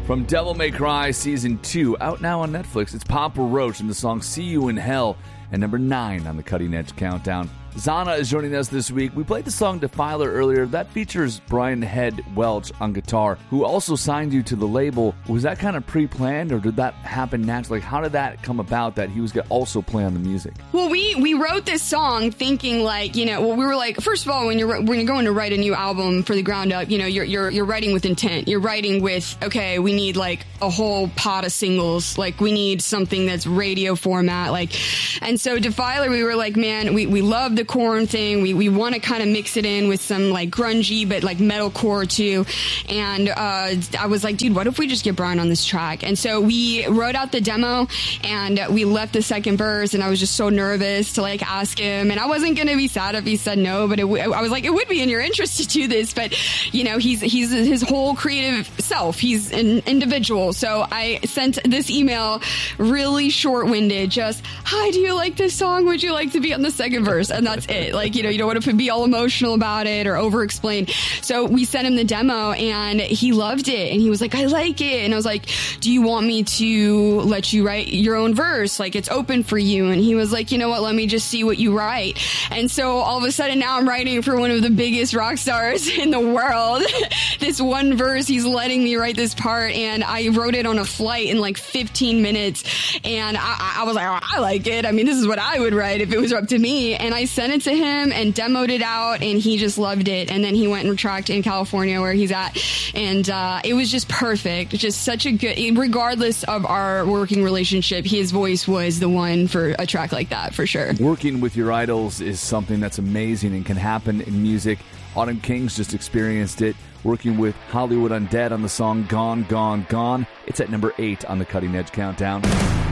From Devil May Cry Season 2, out now on Netflix, it's Papa Roach and the song See You in Hell, and number 9 on the Cutting Edge Countdown. Zana is joining us this week. We played the song Defiler earlier. That features Brian Head Welch on guitar, who also signed you to the label. Was that kind of pre-planned, or did that happen naturally? How did that come about that he was going to also play on the music? Well, we wrote this song thinking we were like, first of all, when you're going to write a new album for the ground up, you're writing with intent. You're writing with, okay, we need like a whole pot of singles. Like we need something that's radio format. And so Defiler, we were like, man, we love the Korn thing. We want to kind of mix it in with some like grungy but like metalcore too. And I was like, dude, what if we just get Brian on this track? And so we wrote out the demo and we left the second verse, and I was just so nervous to like ask him, and I wasn't going to be sad if he said no, but I was like, it would be in your interest to do this, but he's his whole creative self. He's an individual. So I sent this email, really short-winded, just, hi, do you like this song? Would you like to be on the second verse? And that's it. You don't want to be all emotional about it or over-explain. So we sent him the demo, and he loved it, and he was like, I like it. And I was like, do you want me to let you write your own verse? Like, it's open for you. And he was like, you know what, let me just see what you write. And so all of a sudden now I'm writing for one of the biggest rock stars in the world. This one verse, he's letting me write this part, and I wrote it on a flight in like 15 minutes. And I was like, oh, I like it. I mean, this is what I would write if it was up to me. And I sent it to him and demoed it out, and he just loved it. And then he went and tracked in California where he's at. And it was just perfect. Just such a good, regardless of our working relationship, his voice was the one for a track like that, for sure. Working with your idols is something that's amazing and can happen in music. Autumn Kings just experienced it, working with Hollywood Undead on the song Gone, Gone, Gone. It's at number 8 on the Cutting Edge Countdown.